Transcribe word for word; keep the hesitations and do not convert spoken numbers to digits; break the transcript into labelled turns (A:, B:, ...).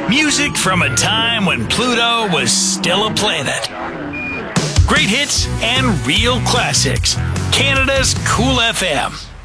A: Music from a time when Pluto was still a planet. Great hits and real classics. Canada's Cool F M.